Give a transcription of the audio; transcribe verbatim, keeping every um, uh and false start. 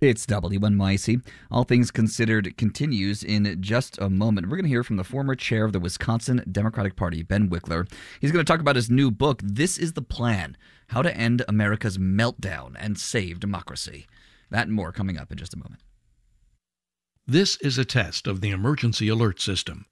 It's W N Y C. All Things Considered continues in just a moment. We're going to hear from the former chair of the Wisconsin Democratic Party, Ben Wickler. He's going to talk about his new book, This is the Plan: How to End America's Meltdown and Save Democracy. That and more coming up in just a moment. This is a test of the emergency alert system.